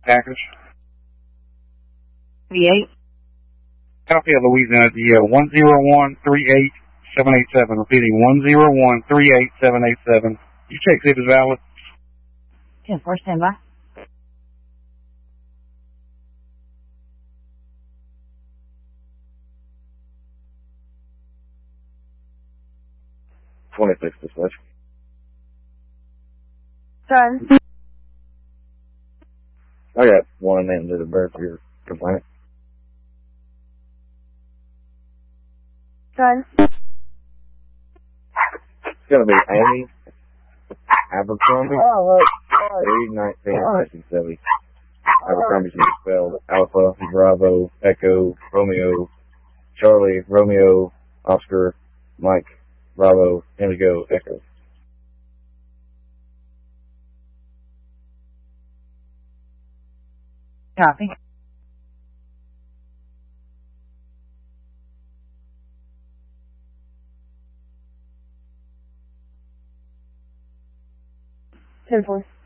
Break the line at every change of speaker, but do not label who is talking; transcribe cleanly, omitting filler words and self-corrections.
package.
38.
Copy of Louisiana, the 101-38787. Repeating, 101-38787. You check see if it's valid.
10-4, stand by.
dispatch.
Done.
I got one in to the bird for your complaint.
Done.
It's gonna be Amy Abercrombie. 319-1970. Abercrombie should be spelled Alpha, Bravo, Echo, Romeo, Charlie, Romeo, Oscar, Mike, Bravo, Indigo, Echo.
Copy. Ten-4.